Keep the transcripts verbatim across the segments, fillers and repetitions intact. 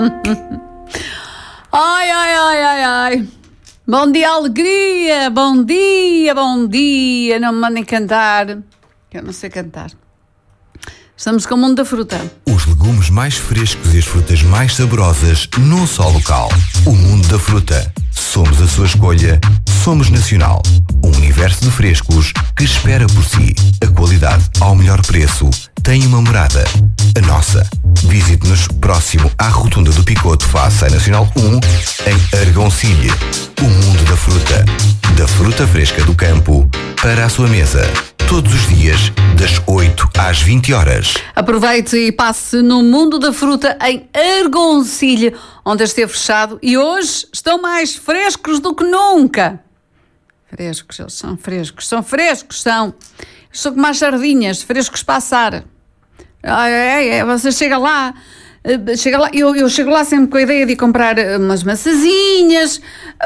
Ai, ai, ai, ai, ai. Bom dia, alegria. Bom dia, bom dia. Não me mandem cantar, que eu não sei cantar. Estamos com o mundo da fruta. Os legumes mais frescos e as frutas mais saborosas num só local. O mundo da fruta. Somos a sua escolha. Somos Nacional. Um universo de frescos que espera por si. A qualidade ao melhor preço tem uma morada. A nossa. Visite-nos próximo à Rotunda do Picoto, face à Nacional um, em Argoncilha. O mundo da fruta. Da fruta fresca do campo para a sua mesa. Todos os dias, das oito às vinte horas. Aproveite e passe no mundo da fruta em Argoncilha, onde esteve fechado, e hoje estão mais frescos do que nunca. Frescos, eles são frescos, são frescos, são. São como as sardinhas, frescos para assar. É, é, é, você chega lá, chega lá eu, eu chego lá sempre com a ideia de ir comprar umas maçazinhas,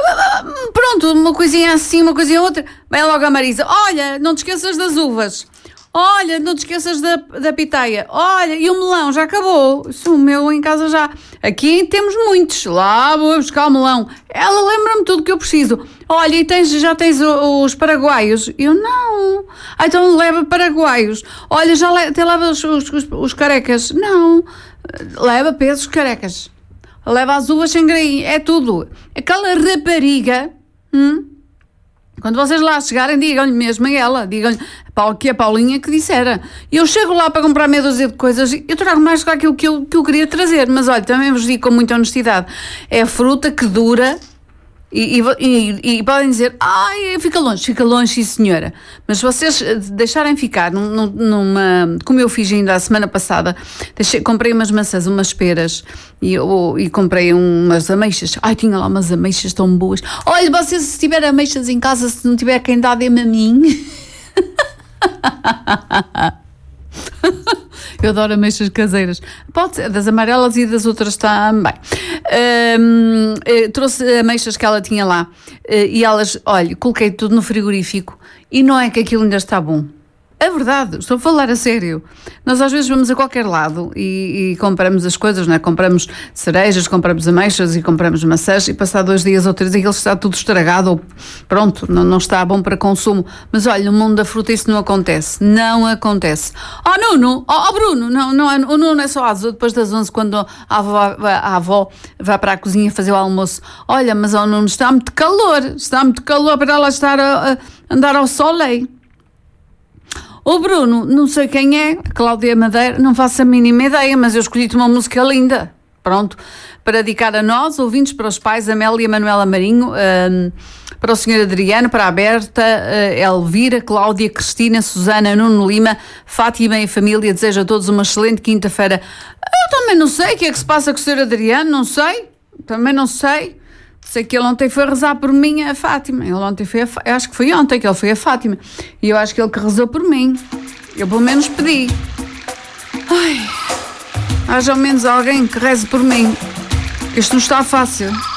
pronto, uma coisinha assim, uma coisinha outra. Vem logo a Marisa: olha, não te esqueças das uvas, olha, não te esqueças da, da pitaia, olha, e o melão já acabou. Isso, o meu em casa já. Aqui temos muitos, lá vou buscar o melão. Ela lembra-me tudo que eu preciso. Olha, e tens, já tens os paraguaios? Eu não. Ah, então leva paraguaios. Olha, já le, até leva os, os, os, os carecas? Não. Leva pesos carecas. Leva as uvas sem grainha. É tudo. Aquela rapariga, hum, quando vocês lá chegarem, digam-lhe mesmo a ela, digam-lhe que a Paulinha que dissera. E eu chego lá para comprar meia dúzia de coisas, eu trago mais do que aquilo que eu, que eu queria trazer. Mas olha, também vos digo com muita honestidade, é a fruta que dura. E, e, e podem dizer: ai, fica longe, fica longe, sim senhora. Mas se vocês deixarem ficar num, numa, como eu fiz ainda a semana passada, deixei, comprei umas maçãs, umas peras e, ou, e comprei umas ameixas. Ai, tinha lá umas ameixas tão boas. Olha, vocês, se tiver ameixas em casa, se não tiver quem dá, dê-me a mim. Eu adoro ameixas caseiras. Pode ser, das amarelas e das outras também. Um, trouxe ameixas que ela tinha lá e elas, olha, coloquei tudo no frigorífico e não é que aquilo ainda está bom. É verdade, estou a falar a sério. Nós às vezes vamos a qualquer lado e, e compramos as coisas, não é? Compramos cerejas, compramos ameixas e compramos maçãs e passar dois dias ou três aquilo está tudo estragado ou pronto, não, não está bom para consumo. Mas olha, no mundo da fruta isso não acontece. Não acontece. Oh Nuno, oh, oh Bruno, não, não, o Nuno é só às depois das onze quando a avó, a avó vai para a cozinha fazer o almoço. Olha, mas o oh, Nuno, está muito calor, está muito calor para ela estar a, a andar ao soleil. O Bruno, não sei quem é, Cláudia Madeira, não faço a mínima ideia, mas eu escolhi-te uma música linda, pronto, para dedicar a nós, ouvintes, para os pais, Amélia, Manuela Marinho, um, para o senhor Adriano, para a Berta, uh, Elvira, Cláudia, Cristina, Susana, Nuno Lima, Fátima e família. Desejo a todos uma excelente quinta-feira. Eu também não sei o que é que se passa com o senhor Adriano, não sei, também não sei. Sei que ele ontem foi rezar por mim a Fátima. Ele ontem foi a, eu acho que foi ontem que ele foi a Fátima. E eu acho que ele que rezou por mim. Eu pelo menos pedi. Ai, haja ao menos alguém que reze por mim. Isto não está fácil.